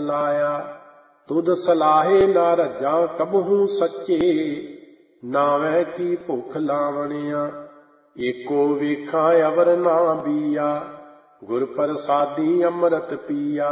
ਲਾਇਆ। ਤੁਧ ਸਲਾਹੇ ਨਾ ਰੱਜਾਂ ਕਬਹੂ ਸੱਚੇ, ਨਾਵੈ ਕੀ ਭੁੱਖ ਲਾਵਣਿਆ। ਏਕੋ ਵੇਖਾਂ ਅਵਰ ਨਾ ਬੀਆ, ਗੁਰ ਪ੍ਰਸਾਦੀ ਅੰਮ੍ਰਿਤ ਪੀਆ।